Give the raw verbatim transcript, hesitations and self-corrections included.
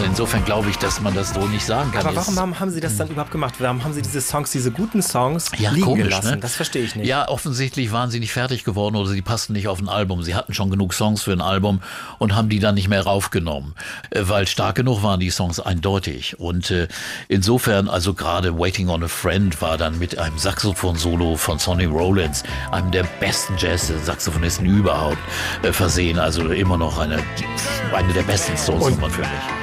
insofern glaube ich, dass man das so nicht sagen kann. Aber warum haben, haben Sie das dann überhaupt gemacht? Warum haben Sie diese Songs, diese guten Songs ja, liegen komisch, gelassen? Ne? Das verstehe ich nicht. Ja, offensichtlich waren sie nicht fertig geworden oder sie passten nicht auf ein Album. Sie hatten schon genug Songs für ein Album und haben die dann nicht mehr raufgenommen, weil stark genug waren die Songs eindeutig. Und äh, insofern, also gerade Waiting on a Friend war dann mit einem Saxophon-Solo von Sonny Rollins, einem der besten Jazz-Saxophonisten überhaupt, äh, versehen. Also immer noch eine, eine der besten Stones-Nummern für mich.